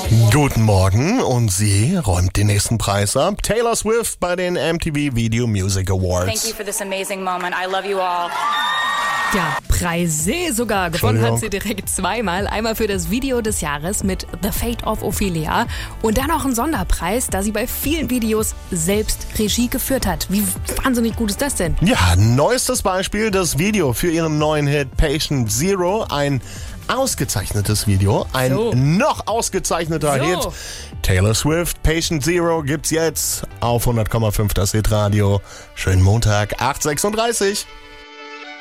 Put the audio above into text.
Guten Morgen und sie räumt den nächsten Preis ab. Taylor Swift bei den MTV Video Music Awards. Thank you for this amazing moment. I love you all. Ja, Preise sogar. Gewonnen hat sie direkt zweimal. Einmal für das Video des Jahres mit The Fate of Ophelia und dann auch einen Sonderpreis, da sie bei vielen Videos selbst Regie geführt hat. Wie wahnsinnig gut ist das denn? Ja, neuestes Beispiel, das Video für ihren neuen Hit Patient Zero. Ein ausgezeichnetes Video, ein noch ausgezeichneter Hit. Taylor Swift, Patient Zero gibt's jetzt auf 100,5 das Hitradio. Schönen Montag, 8:36.